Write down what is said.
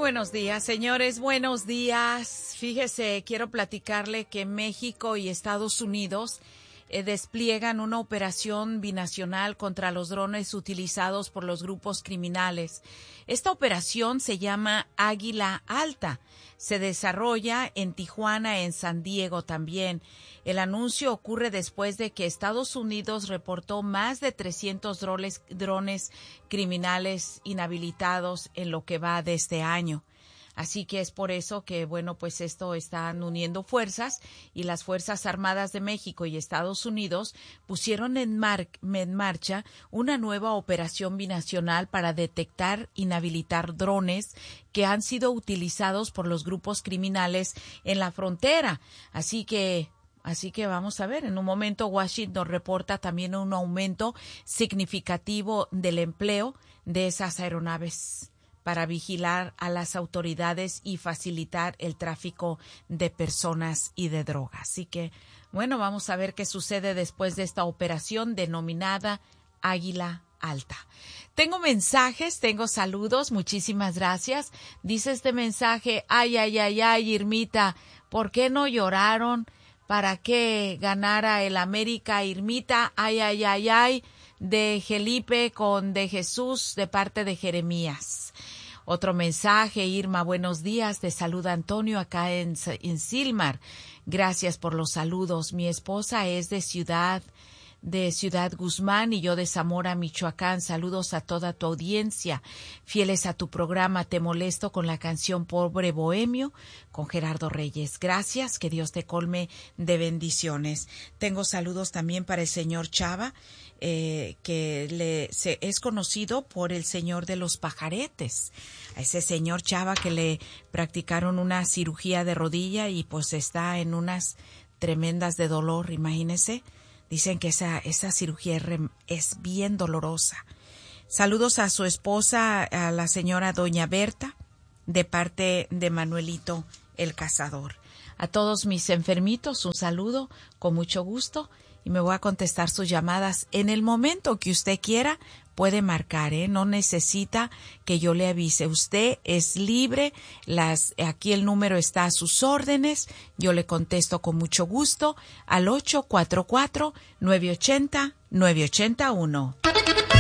buenos días, señores, buenos días. Fíjese, quiero platicarle que México y Estados Unidos despliegan una operación binacional contra los drones utilizados por los grupos criminales. Esta operación se llama Águila Alta. Se desarrolla en Tijuana, en San Diego también. El anuncio ocurre después de que Estados Unidos reportó más de 300 drones criminales inhabilitados en lo que va de este año. Así que es por eso que, bueno, pues esto están uniendo fuerzas y las Fuerzas Armadas de México y Estados Unidos pusieron en marcha una nueva operación binacional para detectar, inhabilitar drones que han sido utilizados por los grupos criminales en la frontera. Así que vamos a ver, en un momento Washington reporta también un aumento significativo del empleo de esas aeronaves para vigilar a las autoridades y facilitar el tráfico de personas y de drogas. Así que, bueno, vamos a ver qué sucede después de esta operación denominada Águila Alta. Tengo mensajes, tengo saludos, muchísimas gracias. Dice este mensaje, ay, Irmita, ¿por qué no lloraron para que ganara el América, Irmita? Ay, de Felipe con de Jesús de parte de Jeremías. Otro mensaje, Irma, buenos días, te saluda Antonio acá en Silmar. Gracias por los saludos. Mi esposa es de Ciudad Guzmán y yo de Zamora, Michoacán. Saludos a toda tu audiencia. Fieles a tu programa, te molesto con la canción Pobre Bohemio con Gerardo Reyes. Gracias, que Dios te colme de bendiciones. Tengo saludos también para el señor Chava, que es conocido por el señor de los pajaretes. A ese señor Chava que le practicaron una cirugía de rodilla y pues está en unas tremendas de dolor, imagínese. Dicen que esa cirugía es bien dolorosa. Saludos a su esposa, a la señora doña Berta, de parte de Manuelito el Cazador. A todos mis enfermitos, un saludo con mucho gusto y me voy a contestar sus llamadas en el momento que usted quiera. Puede marcar, no necesita que yo le avise. Usted es libre, aquí el número está a sus órdenes. Yo le contesto con mucho gusto al 844-980-981.